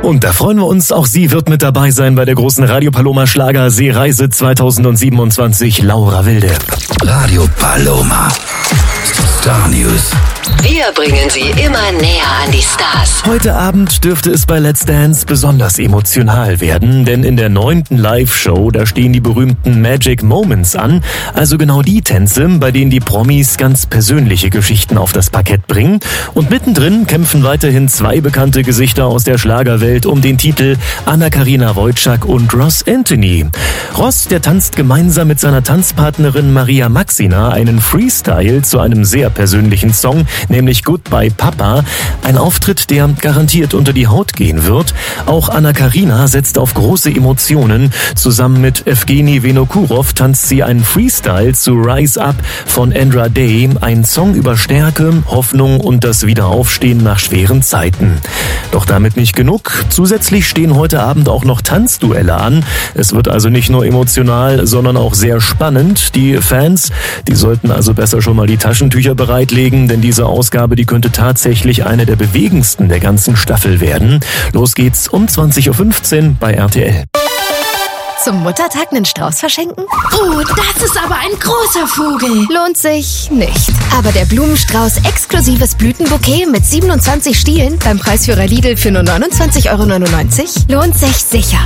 Und da freuen wir uns, auch sie wird mit dabei sein bei der großen Radio Paloma Schlager Seereise 2027, Laura Wilde. Radio Paloma. Star News. Wir bringen Sie immer näher an die Stars. Heute Abend dürfte es bei Let's Dance besonders emotional werden, denn in der 9. Live-Show, da stehen die berühmten Magic Moments an, also genau die Tänze, bei denen die Promis ganz persönliche Geschichten auf das Parkett bringen. Und mittendrin kämpfen weiterhin zwei bekannte Gesichter aus der Schlagerwelt um den Titel Anna-Karina Wojcik und Ross Anthony. Ross, der tanzt gemeinsam mit seiner Tanzpartnerin Maria Maxina einen Freestyle zu einem sehr persönlichen Song, nämlich Goodbye Papa. Ein Auftritt, der garantiert unter die Haut gehen wird. Auch Anna-Karina setzt auf große Emotionen. Zusammen mit Evgeny Vinokurov tanzt sie einen Freestyle zu Rise Up von Andra Day. Ein Song über Stärke, Hoffnung und das Wiederaufstehen nach schweren Zeiten. Doch damit nicht genug. Zusätzlich stehen heute Abend auch noch Tanzduelle an. Es wird also nicht nur emotional, sondern auch sehr spannend. Die Fans, die sollten also besser schon mal die Taschentücher bereitlegen, denn diese Ausgabe, die könnte tatsächlich eine der bewegendsten der ganzen Staffel werden. Los geht's um 20.15 Uhr bei RTL. Zum Muttertag einen Strauß verschenken? Oh, das ist aber ein großer Vogel. Lohnt sich nicht. Aber der Blumenstrauß exklusives Blütenbouquet mit 27 Stielen beim Preisführer Lidl für nur 29,99 € lohnt sich sicher.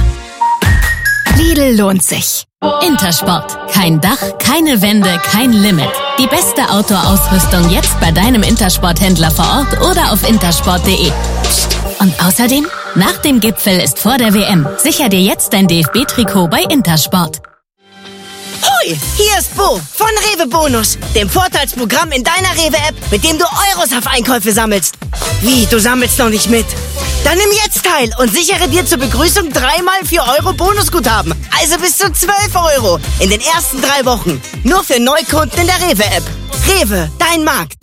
Lidl lohnt sich. Intersport. Kein Dach, keine Wände, kein Limit. Die beste Outdoor-Ausrüstung jetzt bei deinem Intersport-Händler vor Ort oder auf intersport.de. Psst. Und außerdem, nach dem Gipfel ist vor der WM. Sicher dir jetzt dein DFB-Trikot bei Intersport. Hoi, hier ist Bo von Rewe Bonus, dem Vorteilsprogramm in deiner Rewe-App, mit dem du Euros auf Einkäufe sammelst. Wie, du sammelst noch nicht mit? Dann nimm jetzt teil und sichere dir zur Begrüßung 3x 4 € Bonusguthaben. Also bis zu 12 € in den ersten 3 Wochen. Nur für Neukunden in der Rewe-App. Rewe, dein Markt.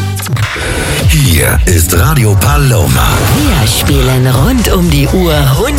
Hier ist Radio Paloma. Wir spielen rund um die Uhr 100